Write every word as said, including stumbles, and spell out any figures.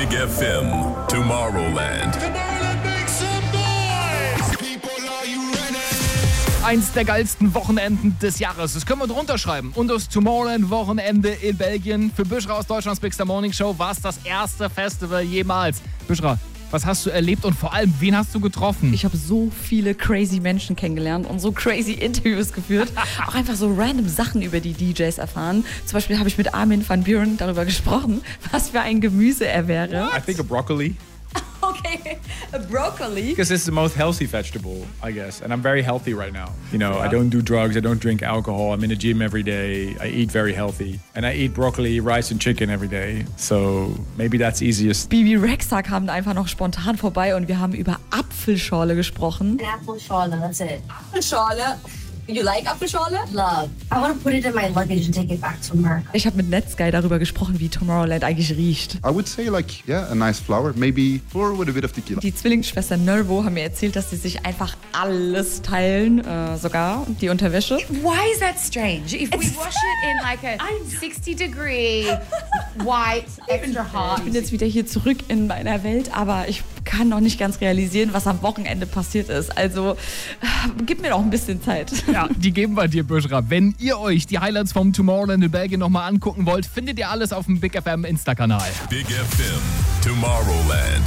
Big F M, Tomorrowland. Eins der geilsten Wochenenden des Jahres. Das können wir drunter schreiben. Und das Tomorrowland-Wochenende in Belgien. Für Büschra aus Deutschlands Big Star Morning Show war es das erste Festival jemals. Büschra, was hast du erlebt und vor allem, wen hast du getroffen? Ich habe so viele crazy Menschen kennengelernt und so crazy Interviews geführt. Auch einfach so random Sachen über die D Js erfahren. Zum Beispiel habe ich mit Armin van Buuren darüber gesprochen, was für ein Gemüse er wäre. I think a broccoli. Okay, a broccoli. Because it's the most healthy vegetable, I guess. And I'm very healthy right now. You know, I don't do drugs, I don't drink alcohol. I'm in the gym every day. I eat very healthy. And I eat broccoli, rice and chicken every day. So maybe that's easiest. Bibi Rexha kam einfach noch spontan vorbei und wir haben über Apfelschorle gesprochen. Apfelschorle, that's it. Apfelschorle. You like Apfelschorle? Love. I want to put it in my luggage and take it back to America. Ich habe mit Netsky darüber gesprochen, wie Tomorrowland eigentlich riecht. I would say like, yeah, a nice flower. Maybe flower with a bit of tequila. Die Zwillingsschwestern Nervo haben mir erzählt, dass sie sich einfach alles teilen, äh, sogar die Unterwäsche. Why is that strange? If we wash it in like a sixty degree white, extra hot. Ich bin jetzt wieder hier zurück in meiner Welt, aber ich kann noch nicht ganz realisieren, was am Wochenende passiert ist. Also, äh, gib mir noch ein bisschen Zeit. Ja, die geben wir dir, Büschra. Wenn ihr euch die Highlights vom Tomorrowland in Belgien nochmal angucken wollt, findet ihr alles auf dem Big F M Insta-Kanal. Big F M, Tomorrowland.